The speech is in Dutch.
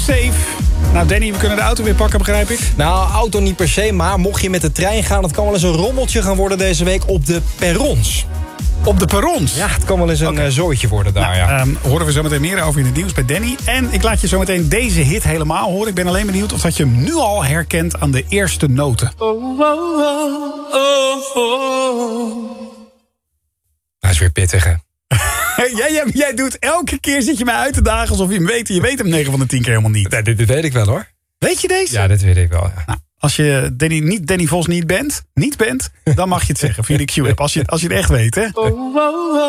safe. Nou Danny, we kunnen de auto weer pakken, begrijp ik? Nou, auto niet per se, maar mocht je met de trein gaan... het kan wel eens een rommeltje gaan worden deze week op de perrons. Op de perrons? Ja, het kan wel eens een zooitje worden daar, Horen we zo meteen meer over in het nieuws bij Danny. En ik laat je zo meteen deze hit helemaal horen. Ik ben alleen benieuwd of dat je hem nu al herkent aan de eerste noten. Hij is weer pittig, hè? Jij doet elke keer, zit je mij uit te dagen alsof je hem weet. Je weet hem 9 van de 10 keer helemaal niet. Ja, dit weet ik wel, hoor. Weet je deze? Ja, dit weet ik wel, ja. Nou, als je Danny Vos niet bent, dan mag je het zeggen via de Q-app. Als je het echt weet, hè?